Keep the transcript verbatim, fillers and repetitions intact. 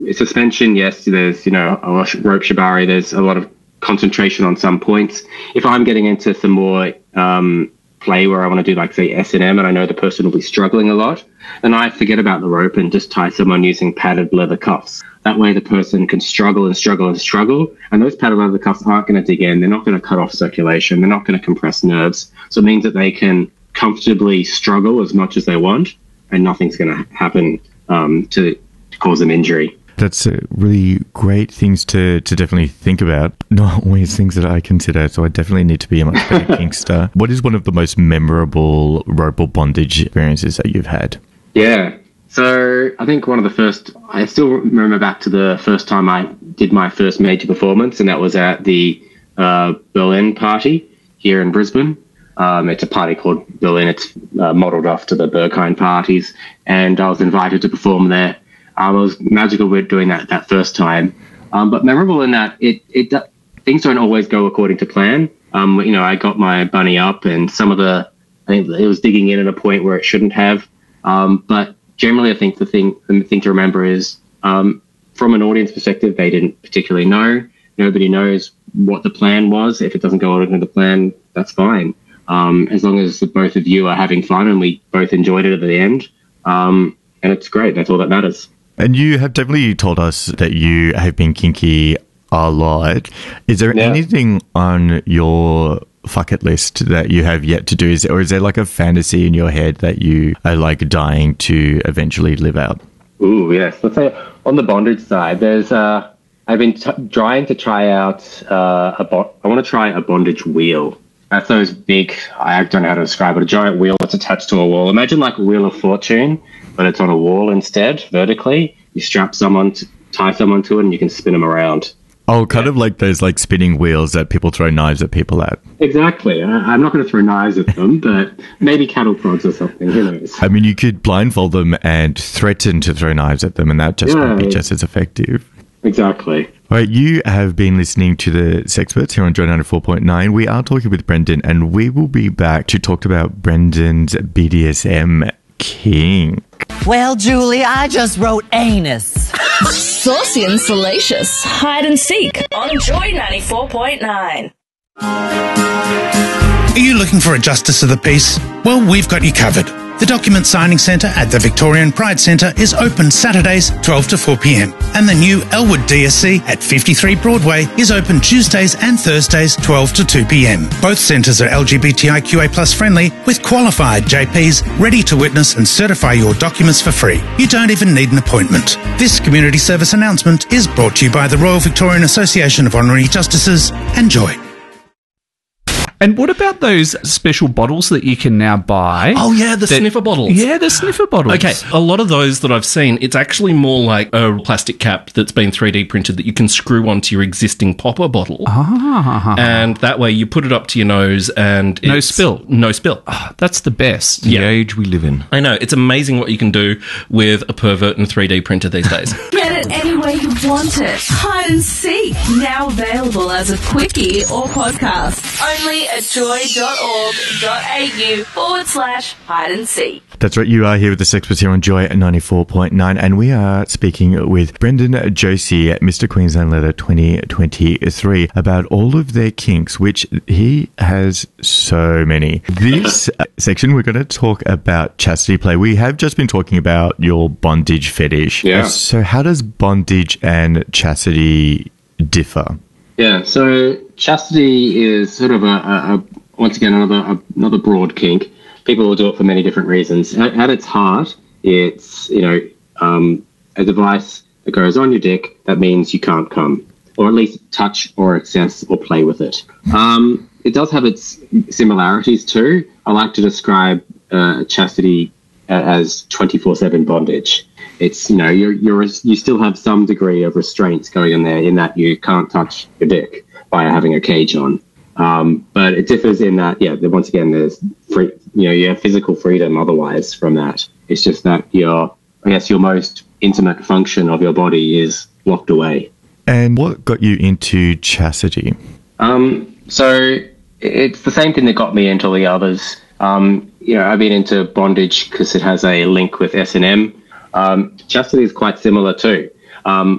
suspension, yes, there's, you know, a rope shibari, there's a lot of concentration on some points. If I'm getting into some more um, play where I want to do, like, say, S and M, and I know the person will be struggling a lot, then I forget about the rope and just tie someone using padded leather cuffs. That way the person can struggle and struggle and struggle, and those padded leather cuffs aren't going to dig in. They're not going to cut off circulation. They're not going to compress nerves. So it means that they can comfortably struggle as much as they want, and nothing's going to happen um, to cause them injury. That's uh, really great things to, to definitely think about. Not always things that I consider, so I definitely need to be a much better kinkster. What is one of the most memorable rope or bondage experiences that you've had? Yeah. So I think one of the first, I still remember back to the first time I did my first major performance, and that was at the uh, Berlin party here in Brisbane. Um, it's a party called Berlin. It's uh, modelled after the Berghain parties, and I was invited to perform there. Um, it was magical with doing that that first time, um, but memorable in that it it things don't always go according to plan. Um, you know, I got my bunny up, and some of the I think it was digging in at a point where it shouldn't have. Um, but generally, I think the thing the thing to remember is um, from an audience perspective, they didn't particularly know. Nobody knows what the plan was. If it doesn't go according to the plan, that's fine. Um, as long as the both of you are having fun and we both enjoyed it at the end, um, and it's great. That's all that matters. And you have definitely told us that you have been kinky a lot. Is there yeah. anything on your bucket list that you have yet to do? Is, or is there like a fantasy in your head that you are like dying to eventually live out? Ooh, yes. Let's say on the bondage side, there's uh, I've been t- trying to try out uh, a bo- I want to try a bondage wheel. That's those big, I don't know how to describe it, a giant wheel that's attached to a wall. Imagine like a Wheel of Fortune, but it's on a wall instead, vertically. You strap someone, to, tie someone to it, and you can spin them around. Oh, kind yeah. of like those like spinning wheels that people throw knives at people at. Exactly. I, I'm not going to throw knives at them, but maybe cattle prods or something, who knows. I mean, you could blindfold them and threaten to throw knives at them, and that just yeah, would be just as effective. Exactly. All right, you have been listening to the Sexperts here on Joy ninety-four point nine. We are talking with Brendan, and we will be back to talk about Brendan's B D S M kink. Well, Julie, I just wrote anus. Saucy and salacious. Hide and seek on Joy ninety-four point nine. Are you looking for a justice of the peace? Well, we've got you covered. The Document Signing Centre at the Victorian Pride Centre is open Saturdays twelve to four p.m. and the new Elwood D S C at fifty-three Broadway is open Tuesdays and Thursdays twelve to two p.m. Both centres are L G B T I Q A plus friendly with qualified J Ps ready to witness and certify your documents for free. You don't even need an appointment. This community service announcement is brought to you by the Royal Victorian Association of Honorary Justices and Joy. And what about those special bottles that you can now buy? Oh, yeah, the that, sniffer bottles. Yeah, the sniffer bottles. Okay, a lot of those that I've seen, it's actually more like a plastic cap that's been three D printed that you can screw onto your existing popper bottle. Ah. And that way you put it up to your nose and it's... No spill. No spill. Oh, that's the best. The yeah. age we live in. I know. It's amazing what you can do with a pervert and three D printer these days. Get it any way you want it. Hide and seek. Now available as a quickie or podcast. Only at joy.org.au forward slash hide and seek. That's right. You are here with the Sexperts here on Joy at ninety-four point nine, and we are speaking with Brendan Josie at Mister Queensland Leather twenty twenty-three about all of their kinks, which he has so many. This section, we're going to talk about chastity play. We have just been talking about your bondage fetish. Yeah. So how does bondage and chastity differ? Yeah, so chastity is sort of a, a, a once again, another a, another broad kink. People will do it for many different reasons. At, at its heart, it's, you know, um, a device that goes on your dick that means you can't come, or at least touch or access or play with it. Um, it does have its similarities too. I like to describe uh, chastity as twenty-four seven bondage. It's, you know, you're, you're, you still have some degree of restraints going in there in that you can't touch your dick by having a cage on. Um, but it differs in that, yeah, once again, there's free, you know, you have physical freedom otherwise from that. It's just that your, I guess, your most intimate function of your body is locked away. And what got you into chastity? Um, so it's the same thing that got me into the others. Um, you know, I've been into bondage because it has a link with S and M. Um, chastity is quite similar too. Um,